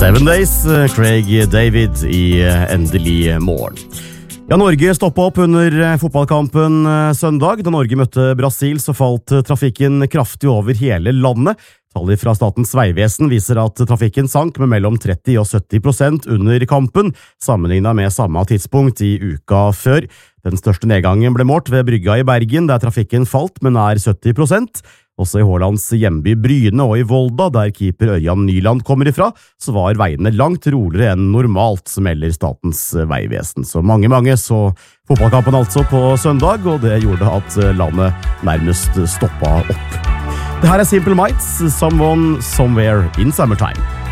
7 Days, Craig David i Endelig morgen. Ja, Norge stoppet opp under fotballkampen søndag. Da Norge møtte Brasil, så falt trafikken kraftig over hele landet. Tallet fra Statens Vegvesen viser at trafikken sank med mellom 30 og 70% under kampen, sammenlignet med samme tidspunkt i uka før. Den største nedgangen ble målt ved Brygga i Bergen, der trafikken falt med nær 70%. Også i Haalands hjemby Bryne og i Volda, der keeper Ørjan Nyland kommer ifra, så var veiene langt roligere enn normalt, melder Statens Vegvesen. Så mange så fotballkampen altså på søndag, og det gjorde at landet nærmest stoppet opp. Det her er Simple Minds, Someone, Somewhere in Summertime.